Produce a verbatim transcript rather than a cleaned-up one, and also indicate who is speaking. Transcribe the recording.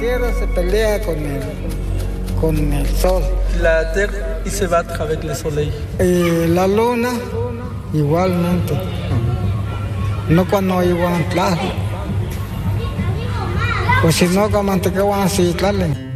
Speaker 1: tierra se pelea con el, con el sol.
Speaker 2: La terre, il se battre avec le soleil.
Speaker 1: Y la luna, igualmente. No cuando igual, claro. Pues si no, como te quedan así, claro.